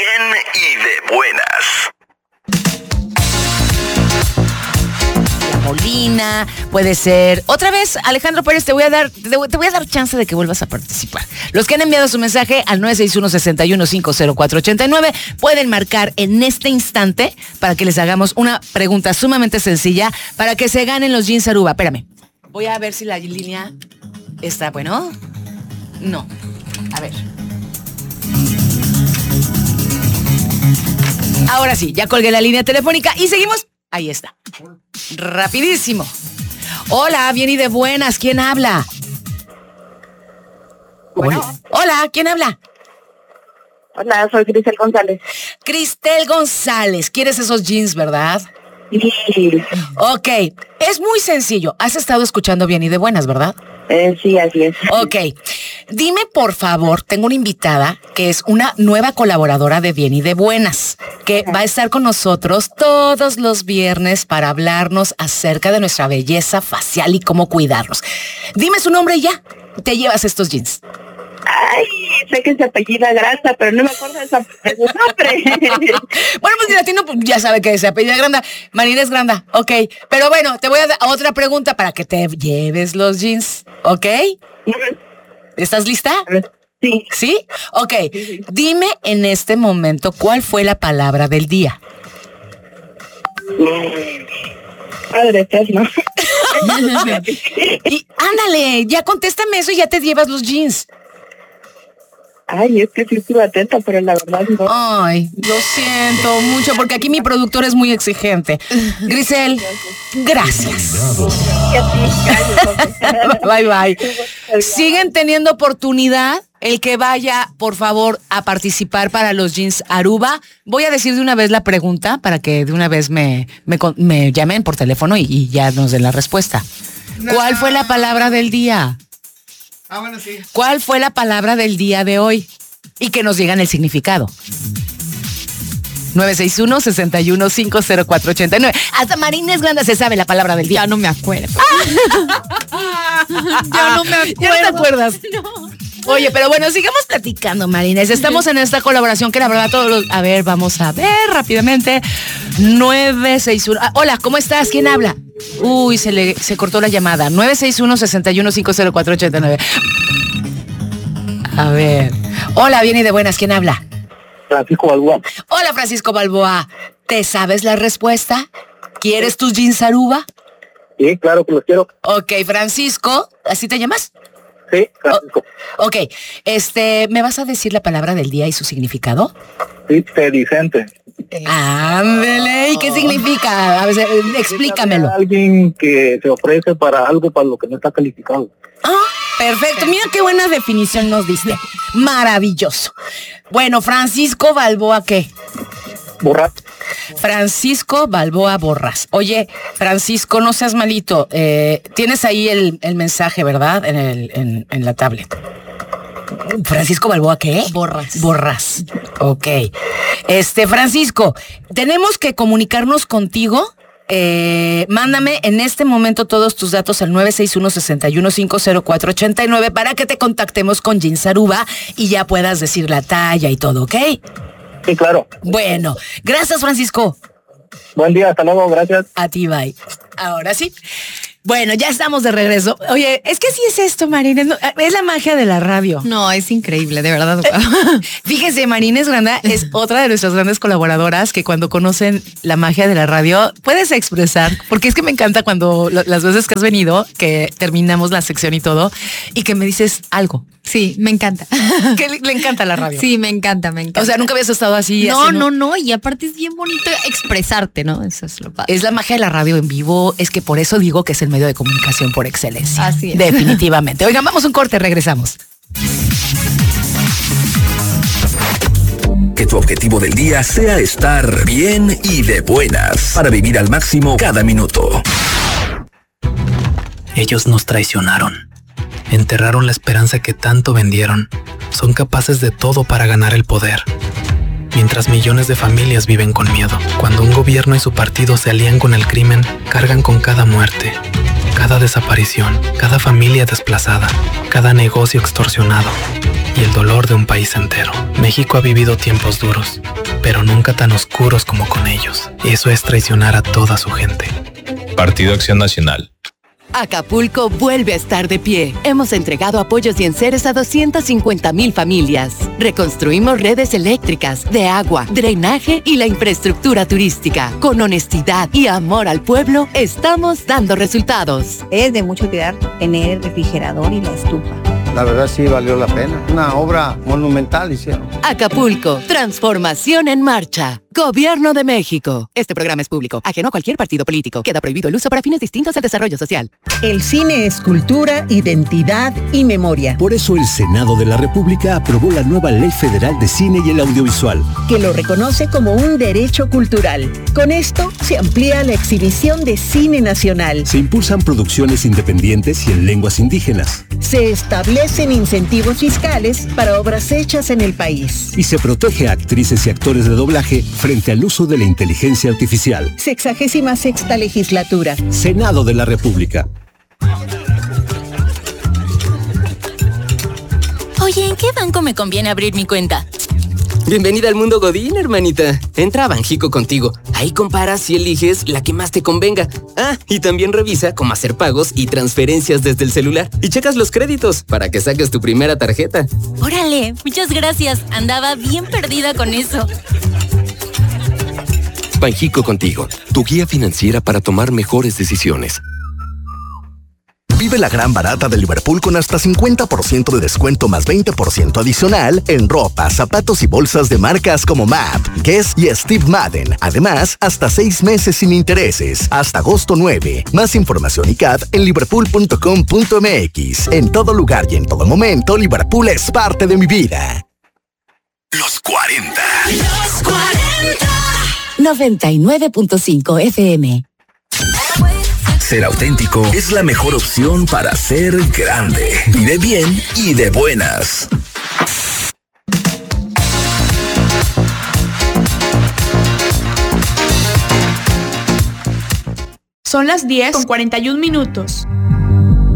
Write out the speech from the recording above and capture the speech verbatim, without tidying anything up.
bien y de buenas. Molina, puede ser. Otra vez, Alejandro Pérez, te voy a dar, te voy, te voy a dar chance de que vuelvas a participar. Los que han enviado su mensaje al nueve seis uno, seis uno cinco cero cuatro ocho nueve pueden marcar en este instante para que les hagamos una pregunta sumamente sencilla para que se ganen los jeans Aruba. Espérame. Voy a ver si la línea está bueno. No. A ver. Ahora sí, ya colgué la línea telefónica y seguimos. Ahí está. Rapidísimo. Hola, bien y de buenas. ¿Quién habla? Bueno. Hola, ¿quién habla? Hola, soy Cristel González. Cristel González. ¿Quieres esos jeans, verdad? Sí. Ok. Es muy sencillo. Has estado escuchando bien y de buenas, ¿verdad? Eh, sí, así es. Ok. Dime, por favor, tengo una invitada que es una nueva colaboradora de Bien y de Buenas, que va a estar con nosotros todos los viernes para hablarnos acerca de nuestra belleza facial y cómo cuidarnos. Dime su nombre y ya. Te llevas estos jeans. Ay, sé que se apellida Granda, pero no me acuerdo de su nombre. Bueno, pues latino pues, ya sabe que se apellida Granda. Marina es Granda, ok. Pero bueno, te voy a dar otra pregunta para que te lleves los jeans, ¿ok? ¿Estás lista? Sí. ¿Sí? Ok. Dime en este momento cuál fue la palabra del día. Padre eterno. Y ándale, ya contéstame eso y ya te llevas los jeans. Ay, es que sí estuve atenta, pero la verdad no. Ay, lo siento mucho porque aquí mi productor es muy exigente. Grisel, gracias. Bye, bye. Siguen teniendo oportunidad. El que vaya, por favor, a participar para los jeans Aruba. Voy a decir de una vez la pregunta para que de una vez me, me, me llamen por teléfono y, y ya nos den la respuesta. No. ¿Cuál fue la palabra del día? Ah, bueno, sí. ¿Cuál fue la palabra del día de hoy? Y que nos digan el significado. nueve seis uno, seis uno cinco cero cuatro ocho nueve. Hasta Marina es Grande se sabe la palabra del día. Ya no me acuerdo. Ya no me acuerdo. ¿Ya no te acuerdas? No. Oye, pero bueno, sigamos platicando, Marines. Estamos en esta colaboración que la verdad todos los... A ver, vamos a ver rápidamente. nueve seis uno... Ah, hola, ¿cómo estás? ¿Quién habla? Uy, se le se cortó la llamada. nueve seis uno, seis uno cinco cero cuatro ocho nueve. A ver. Hola, bien y de buenas. ¿Quién habla? Francisco Balboa. Hola, Francisco Balboa. ¿Te sabes la respuesta? ¿Quieres tus jeans Aruba? Sí, claro que los quiero. Ok, Francisco. ¿Así te llamas? Sí, Francisco. Oh, ok, este, ¿me vas a decir la palabra del día y su significado? Sí, sedicente. Ándele, ¿y qué significa? A ver, explícamelo. Alguien que se ofrece para algo para lo que no está calificado. Ah, perfecto, mira qué buena definición nos diste. Maravilloso. Bueno, Francisco Balboa, ¿qué? Borras. Francisco Balboa Borras. Oye, Francisco, no seas malito. Eh, tienes ahí el, el mensaje, ¿verdad? En, el, en, en la tablet. Francisco Balboa, ¿qué? Borras. Borras. Ok. Este, Francisco, tenemos que comunicarnos contigo. Eh, mándame en este momento todos tus datos al nueve seis uno, seis uno cinco cero cuatro ocho nueve para que te contactemos con Jeans Aruba y ya puedas decir la talla y todo, ¿ok? Sí, claro. Bueno, gracias, Francisco. Buen día, hasta luego, gracias. A ti, bye. Ahora sí. Bueno, ya estamos de regreso. Oye, es que sí es esto, Marines. No, es la magia de la radio. No, es increíble, de verdad. Fíjese, Marines Granda es otra de nuestras grandes colaboradoras que cuando conocen la magia de la radio puedes expresar, porque es que me encanta cuando lo, las veces que has venido, que terminamos la sección y todo, y que me dices algo. Sí, me encanta. Que le, le encanta la radio. Sí, me encanta, me encanta. O sea, nunca habías estado así. No, así, no, no, y aparte es bien bonito expresarte, ¿no? Eso es lo padre. Es la magia de la radio en vivo, es que por eso digo que es el medio de comunicación por excelencia. Así es. Definitivamente. Oigan, vamos a un corte, regresamos. Que tu objetivo del día sea estar bien y de buenas para vivir al máximo cada minuto. Ellos nos traicionaron. Enterraron la esperanza que tanto vendieron. Son capaces de todo para ganar el poder. Mientras millones de familias viven con miedo. Cuando un gobierno y su partido se alían con el crimen, cargan con cada muerte. cada desaparición, cada familia desplazada, cada negocio extorsionado y el dolor de un país entero. México ha vivido tiempos duros, pero nunca tan oscuros como con ellos. Eso es traicionar a toda su gente. Partido Acción Nacional. Acapulco vuelve a estar de pie. Hemos entregado apoyos y enseres a doscientas cincuenta mil familias. Reconstruimos redes eléctricas, de agua, drenaje y la infraestructura turística. Con honestidad y amor al pueblo, estamos dando resultados. Es de mucho cuidar tener el refrigerador y la estufa. La verdad sí valió la pena. Una obra monumental hicieron. Acapulco, transformación en marcha. Gobierno de México. Este programa es público, ajeno a cualquier partido político. Queda prohibido el uso para fines distintos al desarrollo social. El cine es cultura, identidad y memoria. Por eso el Senado de la República aprobó la nueva Ley Federal de Cine y el Audiovisual, que lo reconoce como un derecho cultural. Con esto se amplía la exhibición de cine nacional. Se impulsan producciones independientes y en lenguas indígenas. Se establecen incentivos fiscales para obras hechas en el país. Y se protege a actrices y actores de doblaje frente al uso de la inteligencia artificial. Sexagésima sexta legislatura. Senado de la República. Oye, ¿en qué banco me conviene abrir mi cuenta? Bienvenida al mundo Godín, hermanita. Entra a Banjico Contigo. Ahí comparas y eliges la que más te convenga. Ah, y también revisa cómo hacer pagos y transferencias desde el celular. Y checas los créditos para que saques tu primera tarjeta. Órale, muchas gracias. Andaba bien perdida con eso. Banjico Contigo, tu guía financiera para tomar mejores decisiones. Vive la gran barata de Liverpool con hasta cincuenta por ciento de descuento más veinte por ciento adicional en ropa, zapatos y bolsas de marcas como M A P, Guess y Steve Madden. Además, hasta seis meses sin intereses, hasta agosto nueve. Más información y C A D en liverpool punto com punto m x. En todo lugar y en todo momento, Liverpool es parte de mi vida. Los cuarenta. Los cuarenta. noventa y nueve punto cinco F M. Ser auténtico es la mejor opción para ser grande. Vive bien y de buenas. Son las diez con cuarenta y un minutos.